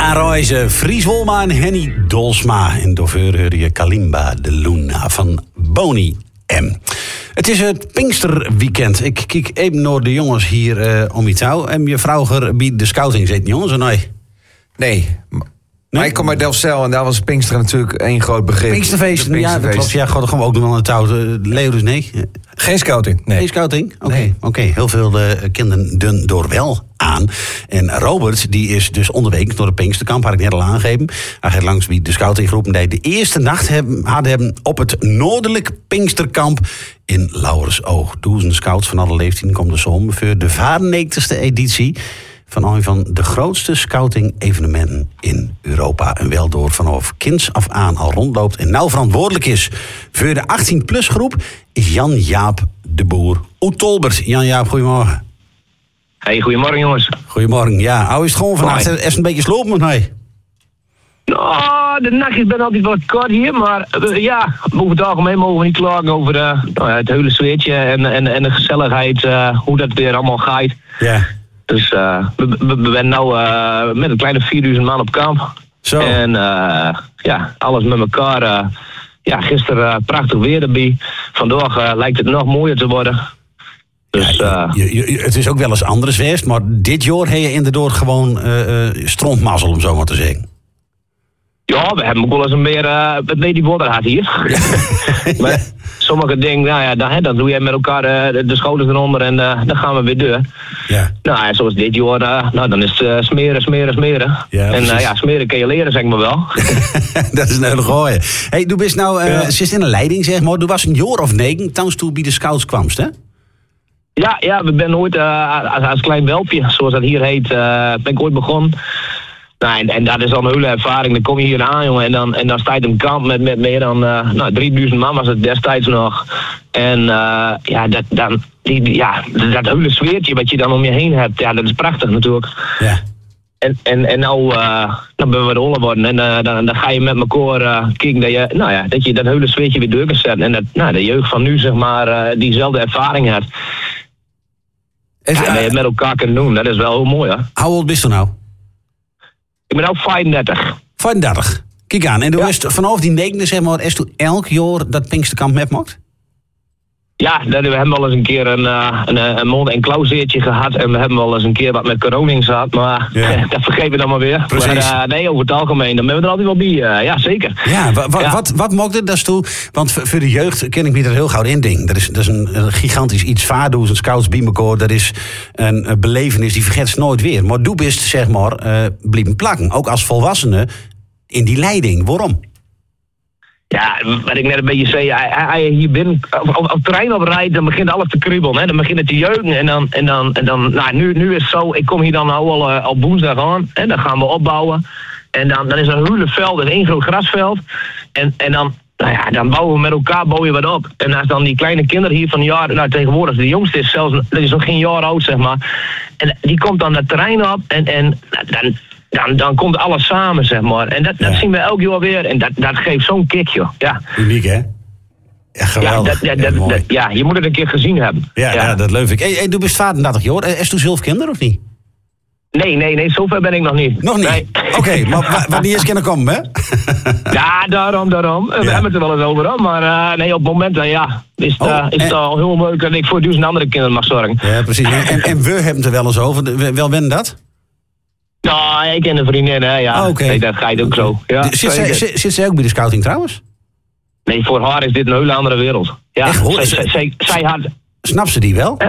Aanreizen Fries Wolma en Henny Dolsma. En doorveur hoor je Kalimba de Luna van Boney M. Het is het Pinksterweekend. Ik kijk even naar de jongens hier om iets touw. En je vrouw biedt de scouting, zit jongens of nee? Nee. Maar ik kom uit Delfzijl en daar was Pinksteren natuurlijk één groot begrip. Pinksterfeest, ja, dat klopt. Ja, dat gaan we ook doen aan het touw. Leo dus nee? Geen scouting, nee. Geen scouting? Oké. Nee. Oké. Heel veel kinderen doen door wel aan. En Robert, die is dus onderweek door de Pinksterkamp, had ik net al aangegeven. Hij gaat langs bij de scoutinggroep die de eerste nacht hadden op het Noordelijk Pinksterkamp in Lauwersoog. Duizenden scouts van alle leeftijden komen er om voor de 94e editie van een van de grootste scouting-evenementen in Europa. En wel door vanaf kinds af aan al rondloopt en nou verantwoordelijk is voor de 18-plus groep is Jan-Jaap de Boer uit Tolbert. Jan-Jaap, goedemorgen. Hey, goedemorgen jongens. Goedemorgen, ja. Hoe is het gewoon vannacht? Er is een beetje slopen, of nee? Nou, de nachtjes ben altijd wat kort hier, maar over het algemeen mogen we niet klagen over het hele sfeertje en de gezelligheid, hoe dat weer allemaal gaat. Ja. Dus we zijn nu met een kleine 4000 man op kamp. Zo. En alles met elkaar. Gisteren prachtig weer erbij. Vandaag lijkt het nog mooier te worden. Dus, het is ook wel eens anders geweest, maar dit jaar heb je inderdaad gewoon strontmazzel, om zo maar te zeggen. Ja, we hebben ook wel eens een meer die water gehad hier. Maar sommige dingen, dan doe je met elkaar de schouders eronder en dan gaan we weer door. Ja. Nou, zoals dit jaar, dan is het smeren. Ja, en smeren kun je leren, zeg maar wel. Dat is een hele goeie. Hey, du bist nou, zit in een leiding, zeg maar. Du was een jaar of 9, toen toen bij de scouts kwamst, hè? Ja, we zijn ooit als klein welpje, zoals dat hier heet, ben ik ooit begonnen. Nou, en dat is al een hele ervaring. Dan kom je hier aan, jongen, en dan sta je in een kamp met meer dan 3000 man was het destijds nog. En dat hele sfeertje wat je dan om je heen hebt, ja, dat is prachtig natuurlijk. Ja. En nou ben we de holle worden en dan ga je met elkaar kijken dat je dat hele sfeertje weer door kan zetten. En dat de jeugd van nu, zeg maar, diezelfde ervaring heeft. En dat je het met elkaar kan doen, dat is wel heel mooi, hè. Hoe oud bist u nou? Ik ben nu 35. 35. Kijk aan. En toen is vanaf die 9, zeg maar, is toen elk jaar dat Pinksterkamp metmaakt? Ja, we hebben wel eens een keer een mond- en klauwzeertje gehad. En we hebben wel eens een keer wat met coronings gehad. Maar dat vergeet we dan maar weer. Precies. Maar nee, over het algemeen, dan ben we er altijd wel bij. Ja, zeker. Ja, wat maakt het dat toe? Want voor de jeugd ken ik me er heel gauw in ding. Dat is een gigantisch iets vaardoes, een scouts bij elkaar. Dat is een belevenis die vergeet ze nooit weer. Maar doe bist, zeg maar, blijven plakken. Ook als volwassene in die leiding. Waarom? Ja, wat ik net een beetje zei, hij hier binnen op het terrein oprijdt, dan begint alles te kriebelen, hè? Dan begint het te jeuken en dan nu is het zo, ik kom hier dan nou al woensdag aan en dan gaan we opbouwen en dan is er een hele veld, een één groot grasveld en dan bouwen we met elkaar wat op. En als dan die kleine kinderen hier van jaar, tegenwoordig de jongste is zelfs, dat is nog geen jaar oud, zeg maar, en die komt dan het terrein op en dan komt alles samen, zeg maar. En dat zien we elk jaar weer. En dat geeft zo'n kick, joh. Ja. Uniek, hè? Ja, geweldig. Ja, je moet het een keer gezien hebben. Ja, dat leuk ik. Hey, du bist 35 jaar. Is tu zelf kinderen of niet? Nee, zover ben ik nog niet. Nog niet? Nee. Oké, maar wanneer is kunnen komen, hè? Ja, daarom. We hebben het er wel eens over, maar nee, op het moment is het al heel leuk dat ik voor duizend andere kinderen mag zorgen. Ja, precies. En we hebben het er wel eens over. Wel wennen dat? Nou, ik ken een vriendin, hè, ja. Okay. Nee, dat ga je ook zo. Ja, zit zij ook bij de scouting trouwens? Nee, voor haar is dit een hele andere wereld. Ja, echt, zij had... Snapt ze die wel?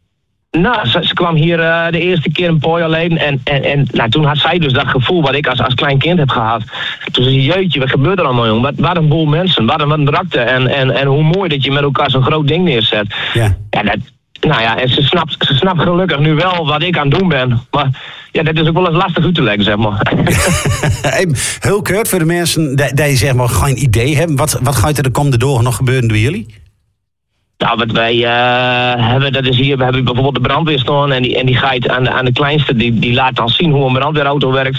Ze kwam hier de eerste keer een paar jaar geleden en toen had zij dus dat gevoel wat ik als klein kind heb gehad. Toen zei ze, jeetje, wat gebeurt er allemaal, jongen? Wat een boel mensen, wat een drukte en hoe mooi dat je met elkaar zo'n groot ding neerzet. Ja. En ze snapt gelukkig nu wel wat ik aan het doen ben. Maar ja, dat is ook wel eens lastig uit te leggen, zeg maar. Heel kort voor de mensen die zeg maar geen idee hebben. Wat gaat er de komende dagen nog gebeuren door jullie? Nou, wat wij hebben, dat is hier, we hebben bijvoorbeeld de brandweer staan en die gaat aan de kleinste, die laat dan zien hoe een brandweerauto werkt.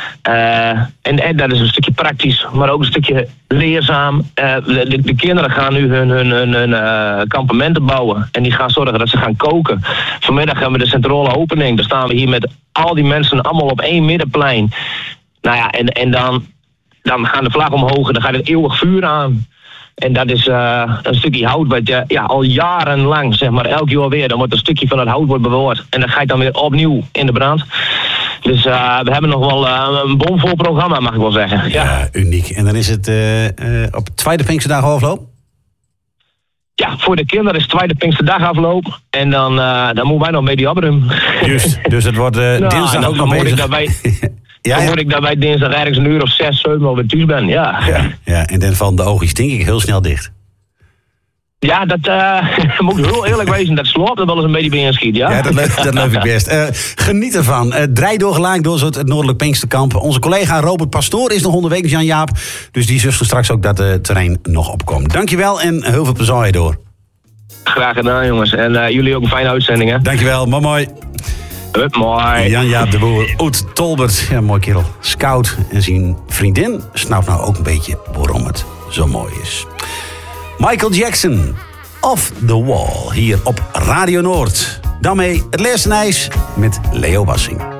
En dat is een stukje praktisch, maar ook een stukje leerzaam. De kinderen gaan nu hun kampementen bouwen en die gaan zorgen dat ze gaan koken. Vanmiddag hebben we de centrale opening, daar staan we hier met al die mensen allemaal op één middenplein. Nou ja, en dan gaan de vlag omhoog en dan gaat het eeuwig vuur aan. En dat is een stukje hout wat al jarenlang, zeg maar, elk jaar weer, dan wordt een stukje van het hout wordt bewaard. En dan ga je dan weer opnieuw in de brand. Dus we hebben nog wel een bomvol programma, mag ik wel zeggen. Ja, uniek. En dan is het op tweede Pinksterdag afloop? Ja, voor de kinderen is tweede Pinksterdag afloop. En dan moeten wij nog mee die opruimen. Juist, dus het wordt dinsdag ook nog bezig. Dan moet ik daarbij dinsdag ergens een uur of 6, 7 alweer thuis ben, ja. En dan vallen de oogjes denk ik heel snel dicht. Ja, dat moet ik heel eerlijk wezen. Dat sloopt er wel eens een beetje bij inschiet, ja? Ja, dat leuk ik best. Geniet ervan. Draai door gelijk door het Noordelijk Pinksterkamp. Onze collega Robert Pastoor is nog onderweg, Jan-Jaap. Dus die zuster straks ook dat het terrein nog opkomt. Dankjewel en heel veel plezier door. Graag gedaan, jongens. En jullie ook een fijne uitzending, hè? Dankjewel, mooi. Mooi. Jan-Jaap de Boer, Oet Tolbert. Ja, mooi kerel. Scout en zijn vriendin snapt nou ook een beetje waarom het zo mooi is. Michael Jackson, Off the Wall, hier op Radio Noord. Dan mee het laatste ijs met Leo Wassing.